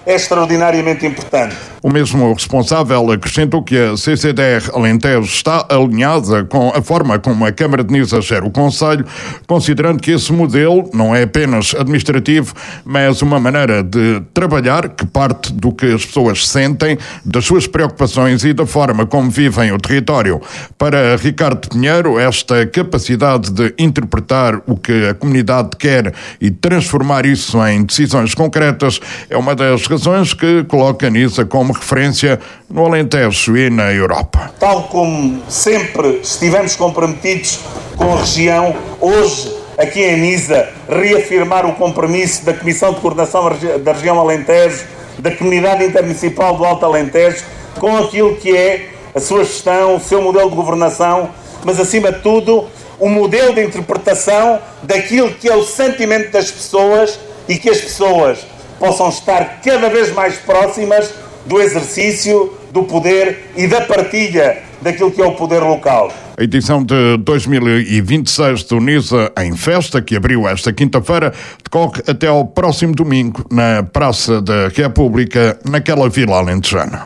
é extraordinariamente importante. O mesmo responsável acrescentou que a CCDR Alentejo está alinhada com a forma como a Câmara de Nisa gera o Conselho, considerando que esse modelo não é apenas administrativo, mas uma maneira de trabalhar que parte do que as pessoas sentem, das suas preocupações e da forma como vivem o território. Para Ricardo Pinheiro, esta capacidade de interpretar o que a comunidade quer e transformar isso em decisões concretas é uma das razões que coloca Nisa como referência no Alentejo e na Europa. Tal como sempre estivemos comprometidos com a região, hoje, aqui em Nisa, reafirmar o compromisso da Comissão de Coordenação da Região Alentejo, da Comunidade Intermunicipal do Alto Alentejo, com aquilo que é a sua gestão, o seu modelo de governação, mas, acima de tudo, o modelo de interpretação daquilo que é o sentimento das pessoas e que as pessoas possam estar cada vez mais próximas do exercício do poder e da partilha daquilo que é o poder local. A edição de 2026 do Nisa em Festa, que abriu esta quinta-feira, decorre até ao próximo domingo na Praça da República, naquela vila alentejana.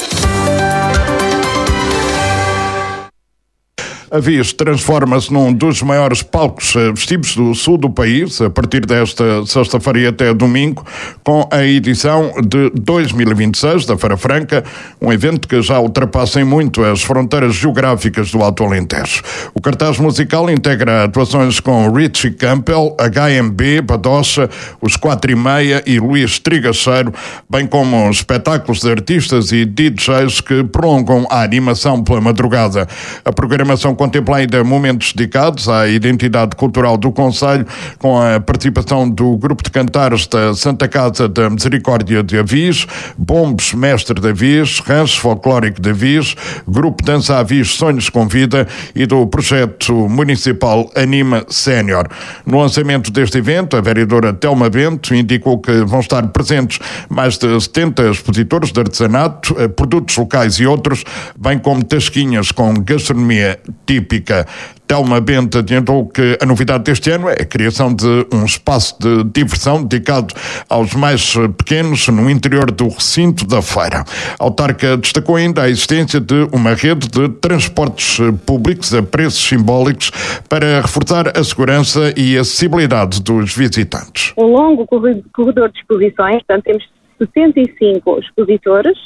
A Viz transforma-se num dos maiores palcos festivos do sul do país, a partir desta sexta-feira e até domingo, com a edição de 2026 da Feira Franca, um evento que já ultrapassa em muito as fronteiras geográficas do Alto Alentejo. O cartaz musical integra atuações com Richie Campbell, HMB, Badocha, os 4:30 e Luís Trigacheiro, bem como espetáculos de artistas e DJs que prolongam a animação pela madrugada. A programação contempla ainda momentos dedicados à identidade cultural do Conselho, com a participação do grupo de cantares da Santa Casa da Misericórdia de Avis, Bombos Mestre de Avis, Rancho Folclórico de Avis, Grupo Dança Avis Sonhos com Vida e do projeto municipal Anima Sénior. No lançamento deste evento, a vereadora Telma Bento indicou que vão estar presentes mais de 70 expositores de artesanato, produtos locais e outros, bem como tasquinhas com gastronomia típica. Telma Bento adiantou que a novidade deste ano é a criação de um espaço de diversão dedicado aos mais pequenos no interior do recinto da feira. A autarca destacou ainda a existência de uma rede de transportes públicos a preços simbólicos para reforçar a segurança e a acessibilidade dos visitantes. Um longo corredor de exposições, portanto temos 65 expositores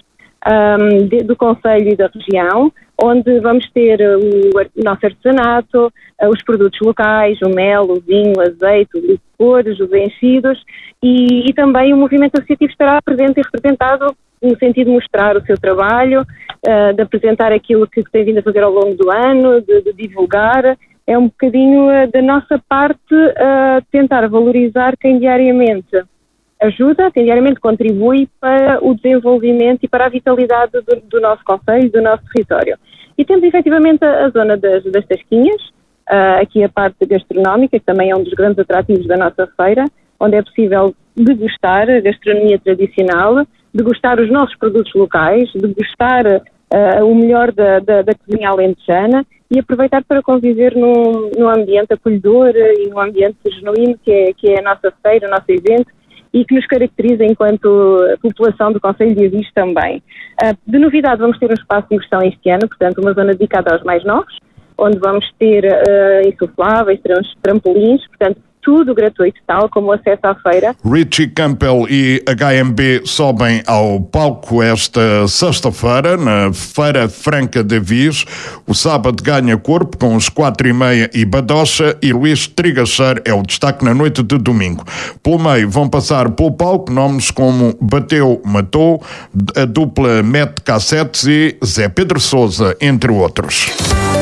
do Conselho e da região, onde vamos ter o nosso artesanato, os produtos locais, o mel, o vinho, o azeite, os licores, os enchidos e também o movimento associativo estará presente e representado no sentido de mostrar o seu trabalho, de apresentar aquilo que tem vindo a fazer ao longo do ano, de divulgar. É um bocadinho da nossa parte tentar valorizar quem diariamente ajuda, quem diariamente contribui para o desenvolvimento e para a vitalidade do nosso concelho, do nosso território. E temos efetivamente a zona das tasquinhas, aqui a parte gastronómica, que também é um dos grandes atrativos da nossa feira, onde é possível degustar a gastronomia tradicional, degustar os nossos produtos locais, degustar o melhor da cozinha alentejana e aproveitar para conviver num ambiente acolhedor e num ambiente genuíno que é a nossa feira, o nosso evento, e que nos caracteriza enquanto população do Concelho de Avis também. De novidade, vamos ter um espaço de diversão este ano, portanto, uma zona dedicada aos mais novos, onde vamos ter insufláveis, trampolins, portanto, tudo gratuito, tal como o acesso à feira. Richie Campbell e HMB sobem ao palco esta sexta-feira, na Feira Franca de Avis. O sábado ganha corpo com os 4:30 e Badocha e Luís Trigacheiro é o destaque na noite de domingo. Pelo meio vão passar pelo palco nomes como Bateu Matou, a dupla Mete Cassetes e Zé Pedro Sousa, entre outros.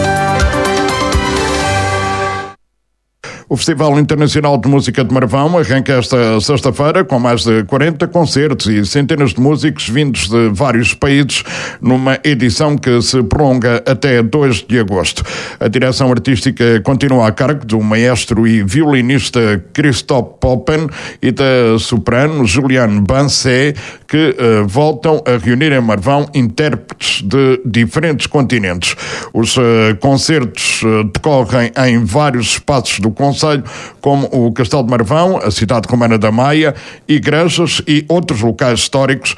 O Festival Internacional de Música de Marvão arranca esta sexta-feira com mais de 40 concertos e centenas de músicos vindos de vários países numa edição que se prolonga até 2 de agosto. A direção artística continua a cargo do maestro e violinista Christophe Poppen e da soprano Juliane Bancé, que voltam a reunir em Marvão intérpretes de diferentes continentes. Os concertos decorrem em vários espaços do Conselho, como o Castelo de Marvão, a cidade romana da Maia, igrejas e outros locais históricos,